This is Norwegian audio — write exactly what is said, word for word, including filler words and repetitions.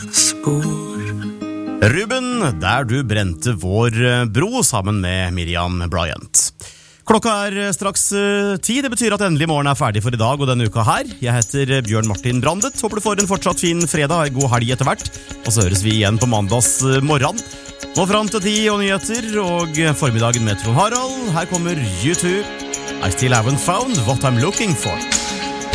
spor. Ruben, der du brente vår bro sammen med Miriam Bryant. Klokka er straks ti, det betyr at endelig morgen er ferdig for i dag og denne uka her. Jeg heter Bjørn Martin Brandet, håper du får en fortsatt fin fredag, en god helg etter hvert. Og så høres vi igjen på mandags morgen. Nå fram til ti og nyheter, og formiddagen med Trond Harald. Her kommer U two. I still haven't found what I'm looking for.